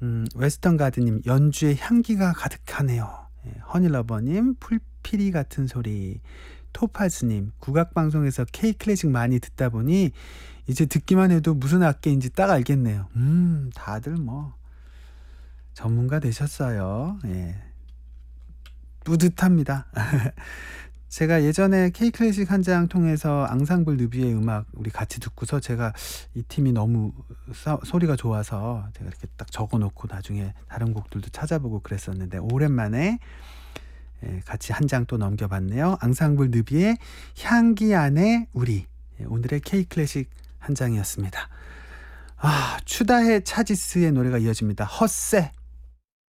웨스턴 가드님 연주에 향기가 가득하네요. 예, 허니러버님 풀피리 같은 소리. 토파즈님 국악방송에서 K클래식 많이 듣다 보니 이제 듣기만 해도 무슨 악기인지 딱 알겠네요. 다들 뭐 전문가 되셨어요. 예, 뿌듯합니다. 제가 예전에 K클래식 한 장 통해서 앙상블 느비의 음악 우리 같이 듣고서 제가 이 팀이 너무 소리가 좋아서 제가 이렇게 딱 적어 놓고 나중에 다른 곡들도 찾아보고 그랬었는데 오랜만에 같이 한 장 또 넘겨봤네요. 앙상블 느비의 향기 안에 우리. 오늘의 K클래식 한 장이었습니다. 추다해 차지스의 노래가 이어집니다. 헛새.